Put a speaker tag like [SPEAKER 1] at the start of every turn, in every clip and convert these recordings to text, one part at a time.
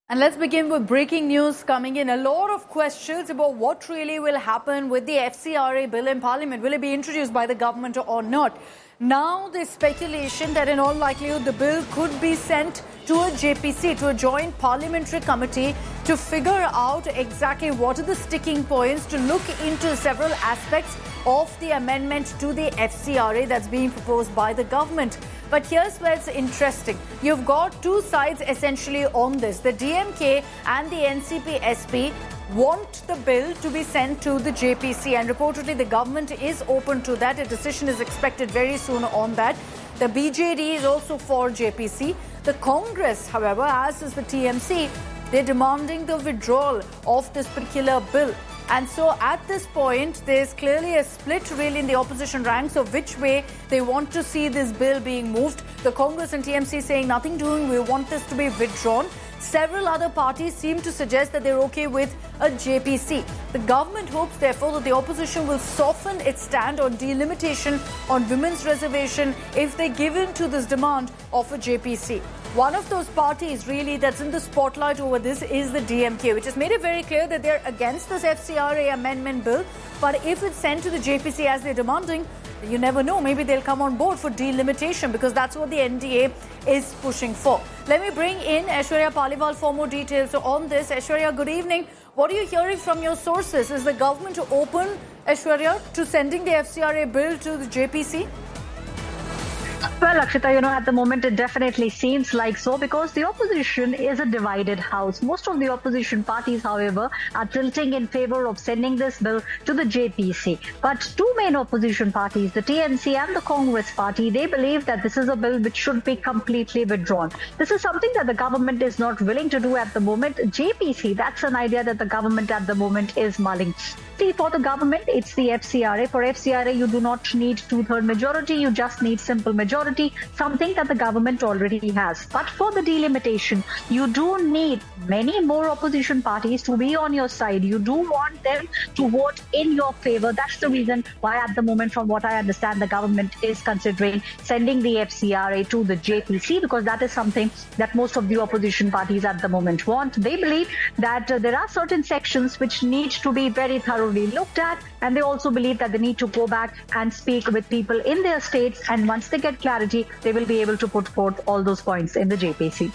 [SPEAKER 1] And let's begin with breaking news coming in. A lot of questions about what really will happen with the FCRA bill in Parliament. Will it be introduced by the government or not? Now there's speculation that in all likelihood the bill could be sent to a JPC, to a joint parliamentary committee, to figure out exactly what are the sticking points, to look into several aspects of the amendment to the FCRA that's being proposed by the government. But here's where it's interesting. You've got two sides essentially on this. The DMK and the NCP-SP want the bill to be sent to the JPC, and reportedly the government is open to that. A decision is expected very soon on that. The BJD is also for JPC. The Congress, however, as is the TMC, they're demanding the withdrawal of this particular bill. And so at this point, there's clearly a split really in the opposition ranks of which way they want to see this bill being moved. The Congress and TMC saying nothing doing, we want this to be withdrawn. Several other parties seem to suggest that they're okay with a JPC. The government hopes, therefore, that the opposition will soften its stand on delimitation on women's reservation if they give in to this demand of a JPC. One of those parties really that's in the spotlight over this is the DMK, which has made it very clear that they're against this FCRA amendment bill. But if it's sent to the JPC as they're demanding, you never know, maybe they'll come on board for delimitation, because that's what the NDA is pushing for. Let me bring in Aishwarya Paliwal for more details on this. Aishwarya, good evening. What are you hearing from your sources? Is the government open, Aishwarya, to sending the FCRA bill to the JPC?
[SPEAKER 2] Well, Akshita, at the moment it definitely seems like so, because the opposition is a divided house. Most of the opposition parties, however, are tilting in favor of sending this bill to the JPC. But two main opposition parties, the TNC and the Congress party, they believe that this is a bill which should be completely withdrawn. This is something that the government is not willing to do at the moment. JPC, that's an idea that the government at the moment is mulling. See, for the government, it's the FCRA. For FCRA, you do not need two-third majority. You just need simple majority, something that the government already has. But for the delimitation, you do need many more opposition parties to be on your side. You do want them to vote in your favor. That's the reason why at the moment, from what I understand, the government is considering sending the FCRA to the JPC, because that is something that most of the opposition parties at the moment want. They believe that there are certain sections which need to be very thoroughly looked at, and they also believe that they need to go back and speak with people in their states, and once they get clarity, they will be able to put forth all those points in the JPC.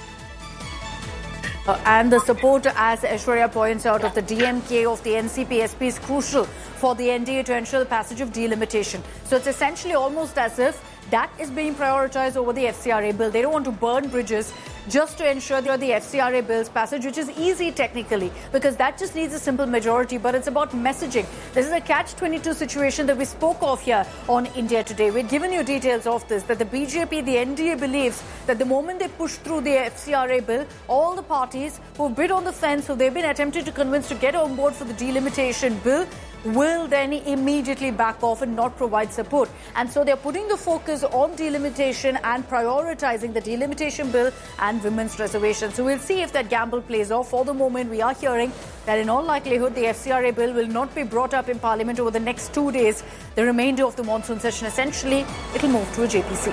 [SPEAKER 1] And the support, as Aishwarya points out, of the DMK, of the NCP-SP is crucial for the NDA to ensure the passage of delimitation. So it's essentially almost as if that is being prioritized over the FCRA bill. They don't want to burn bridges just to ensure that the FCRA bill's passage, which is easy technically, because that just needs a simple majority, but it's about messaging. This is a catch-22 situation that we spoke of here on India Today. We've given you details of this, that the BJP, the NDA believes that the moment they push through the FCRA bill, all the parties who've bid on the fence, who they've been attempted to convince to get on board for the delimitation bill, will then immediately back off and not provide support. And so they're putting the focus on delimitation and prioritizing the delimitation bill and women's reservations. So we'll see if that gamble plays off. For the moment, we are hearing that in all likelihood, the FCRA bill will not be brought up in Parliament over the next 2 days. The remainder of the monsoon session, essentially, it'll move to a JPC.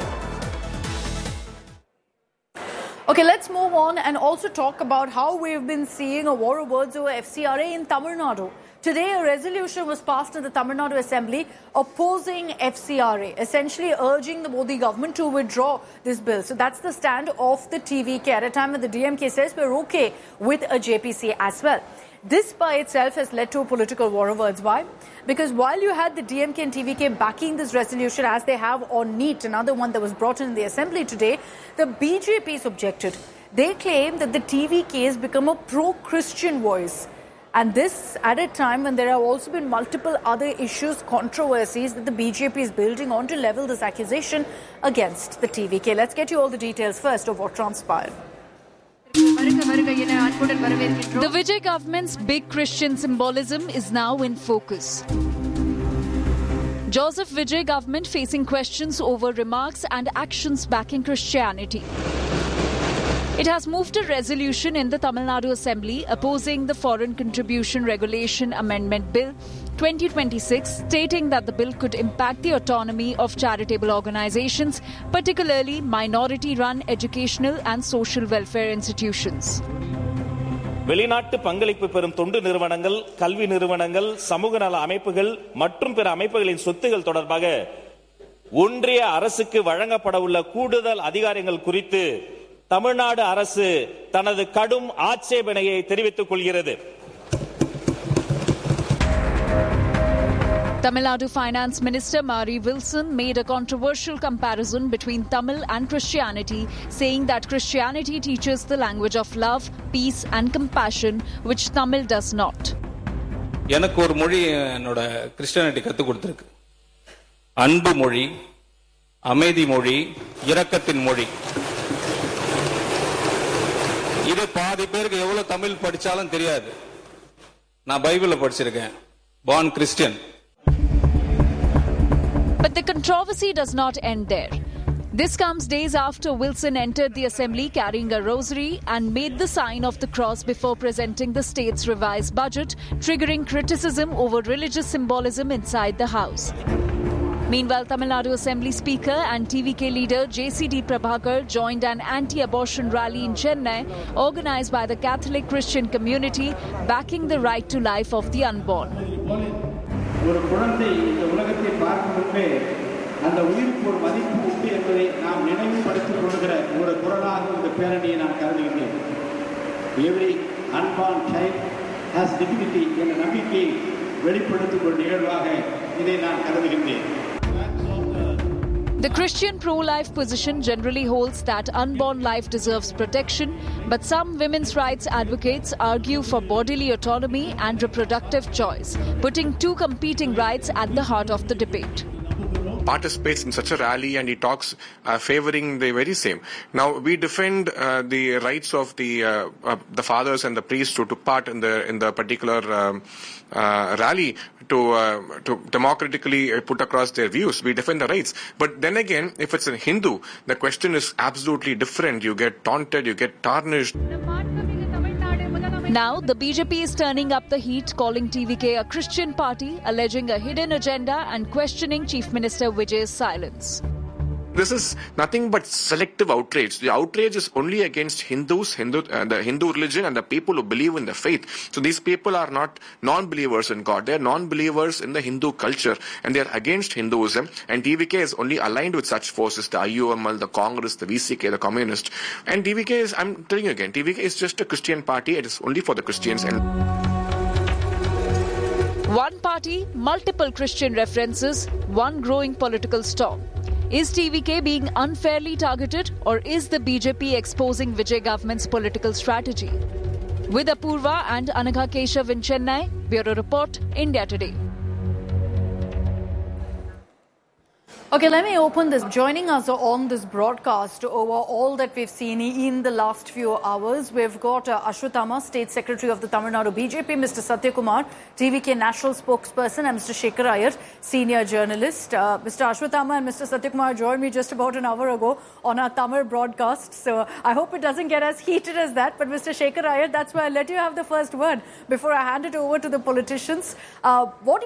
[SPEAKER 1] Okay, let's move on and also talk about how we've been seeing a war of words over FCRA in Tamil Nadu. Today, a resolution was passed in the Tamil Nadu Assembly opposing FCRA, essentially urging the Modi government to withdraw this bill. So that's the stand of the TVK at a time when the DMK says we're okay with a JPC as well. This by itself has led to a political war of words. Why? Because while you had the DMK and TVK backing this resolution as they have on NEET, another one that was brought in the Assembly today, the BJP's objected. They claim that the TVK has become a pro-Christian voice. And this at a time when there have also been multiple other issues, controversies that the BJP is building on to level this accusation against the TVK. Let's get you all the details first of what transpired.
[SPEAKER 3] The Vijay government's big Christian symbolism is now in focus. Joseph Vijay government facing questions over remarks and actions backing Christianity. It has moved a resolution in the Tamil Nadu Assembly opposing the Foreign Contribution Regulation Amendment Bill 2026, stating that the bill could impact the autonomy of charitable organizations, particularly minority-run educational and social welfare institutions.
[SPEAKER 4] வெளிநாட்டு பங்களிப்பு பெறும் தொண்டு நிறுவனங்கள், கல்வி நிறுவனங்கள், சமூக நல அமைப்புகள் மற்றும் பிற அமைப்புகளின் சொத்துகள் தொடர்பாக ஒன்றிய அரசுக்கு வழங்கப்பட உள்ள கூடுதல் அதிகாரங்கள் குறித்து தமிழ்நாடு அரசு தனது கடும் ஆட்சேபனையை தெரிவித்துக் கொள்கிறது.
[SPEAKER 3] Tamil Nadu Finance Minister Mari Wilson made a controversial comparison between Tamil and Christianity, saying that Christianity teaches the language of love, peace and compassion, which Tamil does not.
[SPEAKER 5] எனக்கு ஒரு மொழி என்னோட கிறிஸ்டியானிட்டி கற்றுக் கொடுத்திருக்கு. அன்பு மொழி, அமைதி மொழி, இரக்கத்தின் மொழி. இது பாதி பேருக்கு எவ்வளவு தமிழ் படிச்சாலும் தெரியாது. நான் பைபிளை படிச்சிருக்கேன். born Christian.
[SPEAKER 3] But the controversy does not end there. This comes days after Wilson entered the assembly carrying a rosary and made the sign of the cross before presenting the state's revised budget, triggering criticism over religious symbolism inside the house. Meanwhile, Tamil Nadu Assembly Speaker and TVK leader JCD Prabhakar joined an anti-abortion rally in Chennai organized by the Catholic Christian community, backing the right to life of the unborn.
[SPEAKER 6] ஒரு குழந்தை இந்த உலகத்தை பார்க்கும் முன்பே அந்த உயிருக்கு ஒரு மதிப்பு உண்டு என்பதை நாம் நினைவுபடுத்திக் கொள்கிற ஒரு குரலாக இந்த பேரணியை நான் கருதுகிறேன். Every unborn child has dignity என்ற நம்பிக்கையை வெளிப்படுத்தும் ஒரு நிகழ்வாக இதை நான் கருதுகிறேன்.
[SPEAKER 3] The Christian pro-life position generally holds that unborn life deserves protection, but some women's rights advocates argue for bodily autonomy and reproductive choice, putting two competing rights at the heart of the debate.
[SPEAKER 7] Participates in such a rally and he talks favoring the very same. Now we defend the rights of the fathers and the priests to took part in the particular rally to democratically put across their views. We defend the rights. But then again, if it's a Hindu, the question is absolutely different. You get taunted, you get tarnished.
[SPEAKER 3] Now, the BJP is turning up the heat, calling TVK a Christian party, alleging a hidden agenda and questioning Chief Minister Vijay's silence.
[SPEAKER 7] This is nothing but selective outrage. The outrage is only against Hindus, the Hindu religion and the people who believe in the faith. So these people are not non-believers in God. They are non-believers in the Hindu culture and they are against Hinduism. And TVK is only aligned with such forces, the IUML, the Congress, the VCK, the Communist. And TVK is, I'm telling you again, TVK is just a Christian party. It is only for the Christians. And
[SPEAKER 3] one party, multiple Christian references, one growing political storm. Is TVK being unfairly targeted or is the BJP exposing Vijay government's political strategy? With Apurva and Anagha Keshav in Chennai, Bureau Report, India Today.
[SPEAKER 1] Okay, let me open this. Joining us on this broadcast over all that we've seen in the last few hours, we've got Ashwathama, State Secretary of the Tamil Nadu BJP, Mr. Satyakumar, TVK National Spokesperson, and Mr. Shekhar Iyer, Senior Journalist. Mr. Ashwathama and Mr. Satyakumar joined me just about an hour ago on our Tamil broadcast, so I hope it doesn't get as heated as that. But Mr. Shekhar Iyer, that's why I'll let you have the first word before I hand it over to the politicians. What